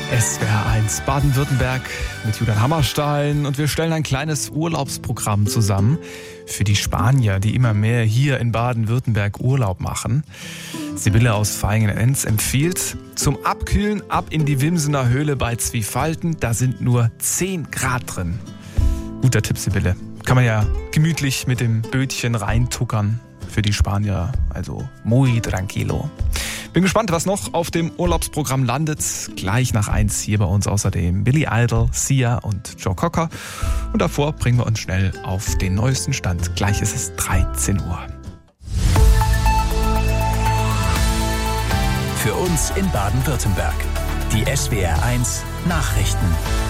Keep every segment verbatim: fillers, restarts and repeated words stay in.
S W R eins Baden-Württemberg mit Julian Hammerstein und wir stellen ein kleines Urlaubsprogramm zusammen für die Spanier, die immer mehr hier in Baden-Württemberg Urlaub machen. Sibylle aus Vaihingen-Enz empfiehlt, zum Abkühlen ab in die Wimsener Höhle bei Zwiefalten, da sind nur zehn Grad drin. Guter Tipp, Sibylle. Kann man ja gemütlich mit dem Bötchen reintuckern für die Spanier, also muy tranquilo. Bin gespannt, was noch auf dem Urlaubsprogramm landet. Gleich nach eins hier bei uns außerdem Billy Idol, Sia und Joe Cocker. Und davor bringen wir uns schnell auf den neuesten Stand. Gleich ist es dreizehn Uhr. Für uns in Baden-Württemberg. Die S W R eins Nachrichten.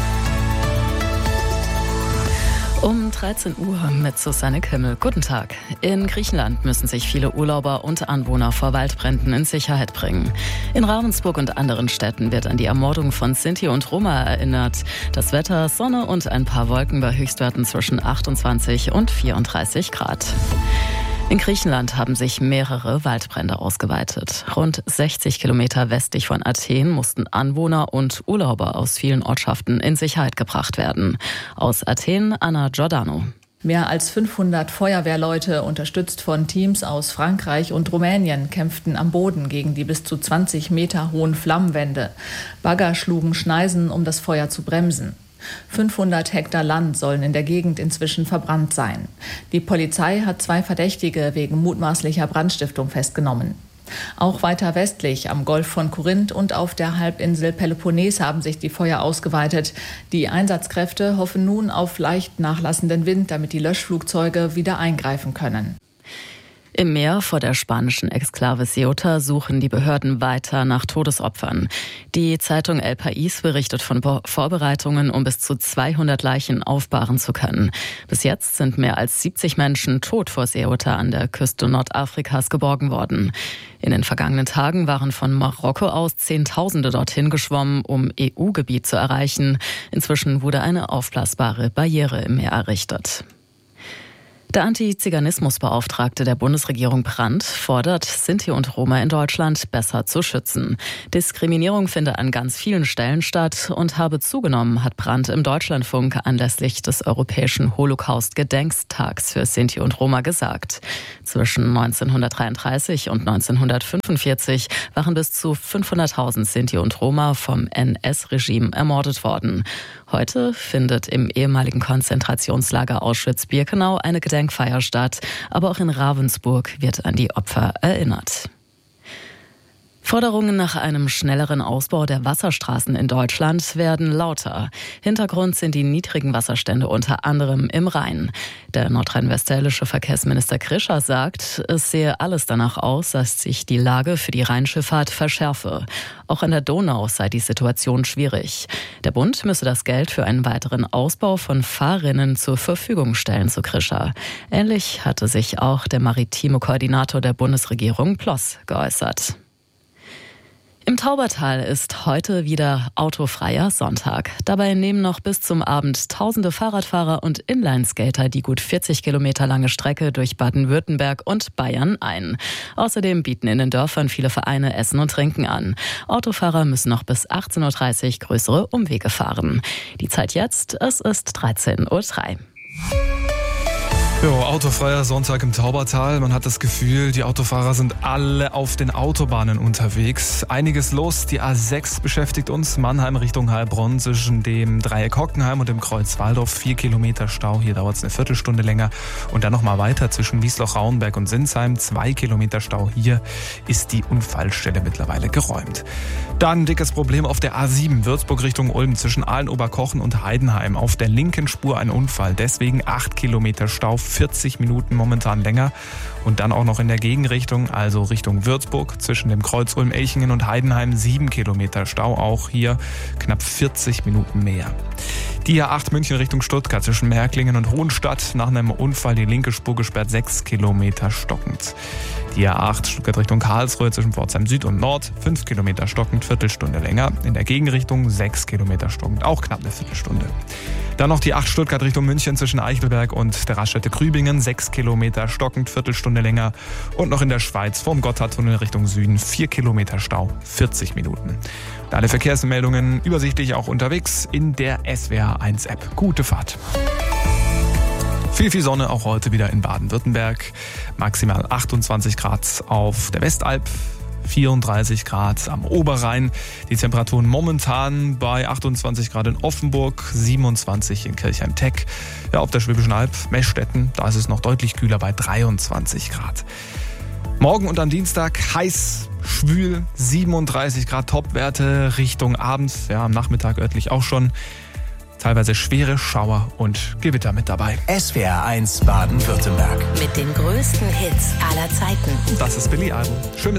Um dreizehn Uhr mit Susanne Kimmel. Guten Tag. In Griechenland müssen sich viele Urlauber und Anwohner vor Waldbränden in Sicherheit bringen. In Ravensburg und anderen Städten wird an die Ermordung von Sinti und Roma erinnert. Das Wetter, Sonne und ein paar Wolken bei Höchstwerten zwischen achtundzwanzig und vierunddreißig Grad. In Griechenland haben sich mehrere Waldbrände ausgeweitet. Rund sechzig Kilometer westlich von Athen mussten Anwohner und Urlauber aus vielen Ortschaften in Sicherheit gebracht werden. Aus Athen, Anna Giordano. Mehr als fünfhundert Feuerwehrleute, unterstützt von Teams aus Frankreich und Rumänien, kämpften am Boden gegen die bis zu zwanzig Meter hohen Flammenwände. Bagger schlugen Schneisen, um das Feuer zu bremsen. fünfhundert Hektar Land sollen in der Gegend inzwischen verbrannt sein. Die Polizei hat zwei Verdächtige wegen mutmaßlicher Brandstiftung festgenommen. Auch weiter westlich am Golf von Korinth und auf der Halbinsel Peloponnes haben sich die Feuer ausgeweitet. Die Einsatzkräfte hoffen nun auf leicht nachlassenden Wind, damit die Löschflugzeuge wieder eingreifen können. Im Meer vor der spanischen Exklave Ceuta suchen die Behörden weiter nach Todesopfern. Die Zeitung El País berichtet von Vorbereitungen, um bis zu zweihundert Leichen aufbahren zu können. Bis jetzt sind mehr als siebzig Menschen tot vor Ceuta an der Küste Nordafrikas geborgen worden. In den vergangenen Tagen waren von Marokko aus Zehntausende dorthin geschwommen, um E U-Gebiet zu erreichen. Inzwischen wurde eine aufblasbare Barriere im Meer errichtet. Der Antiziganismusbeauftragte der Bundesregierung Brandt fordert, Sinti und Roma in Deutschland besser zu schützen. Diskriminierung finde an ganz vielen Stellen statt und habe zugenommen, hat Brandt im Deutschlandfunk anlässlich des Europäischen Holocaust-Gedenkstags für Sinti und Roma gesagt. Zwischen neunzehnhundertdreiunddreißig und neunzehnhundertfünfundvierzig waren bis zu fünfhunderttausend Sinti und Roma vom N S-Regime ermordet worden. Heute findet im ehemaligen Konzentrationslager Auschwitz-Birkenau eine Gedenkfeier statt, aber auch in Ravensburg wird an die Opfer erinnert. Forderungen nach einem schnelleren Ausbau der Wasserstraßen in Deutschland werden lauter. Hintergrund sind die niedrigen Wasserstände unter anderem im Rhein. Der nordrhein-westfälische Verkehrsminister Krischer sagt, es sehe alles danach aus, dass sich die Lage für die Rheinschifffahrt verschärfe. Auch an der Donau sei die Situation schwierig. Der Bund müsse das Geld für einen weiteren Ausbau von Fahrrinnen zur Verfügung stellen, so Krischer. Ähnlich hatte sich auch der maritime Koordinator der Bundesregierung Ploss geäußert. Im Taubertal ist heute wieder autofreier Sonntag. Dabei nehmen noch bis zum Abend tausende Fahrradfahrer und Inlineskater die gut vierzig Kilometer lange Strecke durch Baden-Württemberg und Bayern ein. Außerdem bieten in den Dörfern viele Vereine Essen und Trinken an. Autofahrer müssen noch bis achtzehn Uhr dreißig größere Umwege fahren. Die Zeit jetzt, es ist dreizehn Uhr drei. Jo, autofreier Sonntag im Taubertal. Man hat das Gefühl, die Autofahrer sind alle auf den Autobahnen unterwegs. Einiges los. Die A sechs beschäftigt uns. Mannheim Richtung Heilbronn zwischen dem Dreieck Hockenheim und dem Kreuz Waldorf. Vier Kilometer Stau. Hier dauert es eine Viertelstunde länger. Und dann nochmal weiter zwischen Wiesloch-Rauenberg und Sinsheim. Zwei Kilometer Stau. Hier ist die Unfallstelle mittlerweile geräumt. Dann ein dickes Problem auf der A sieben. Würzburg Richtung Ulm zwischen Aalen-Oberkochen und Heidenheim. Auf der linken Spur ein Unfall. Deswegen acht Kilometer Stau. vierzig Minuten momentan länger und dann auch noch in der Gegenrichtung, also Richtung Würzburg, zwischen dem Kreuz Ulm-Elchingen und Heidenheim sieben Kilometer Stau, auch hier knapp vierzig Minuten mehr. Die A acht München Richtung Stuttgart zwischen Märklingen und Hohenstadt, nach einem Unfall die linke Spur gesperrt, sechs Kilometer stockend. Die A acht Stuttgart Richtung Karlsruhe zwischen Pforzheim Süd und Nord, fünf Kilometer stockend, Viertelstunde länger. In der Gegenrichtung sechs Kilometer stockend, auch knapp eine Viertelstunde. Dann noch die acht Stuttgart Richtung München zwischen Eichelberg und der Raststätte Krübingen. sechs Kilometer stockend, Viertelstunde länger. Und noch in der Schweiz vom Gotthardtunnel Richtung Süden. vier Kilometer Stau, vierzig Minuten. Und alle Verkehrsmeldungen übersichtlich auch unterwegs in der S W R eins App. Gute Fahrt. Viel, viel Sonne auch heute wieder in Baden-Württemberg. Maximal achtundzwanzig Grad auf der Westalb. vierunddreißig Grad am Oberrhein. Die Temperaturen momentan bei achtundzwanzig Grad in Offenburg, siebenundzwanzig in Kirchheim-Teck. Ja, auf der Schwäbischen Alb, Meschstetten, da ist es noch deutlich kühler bei dreiundzwanzig Grad. Morgen und am Dienstag heiß, schwül, siebenunddreißig Grad Topwerte Richtung Abend, ja am Nachmittag örtlich auch schon. Teilweise schwere Schauer und Gewitter mit dabei. S W R eins Baden-Württemberg. Mit den größten Hits aller Zeiten. Das ist Billy Idol. Schöne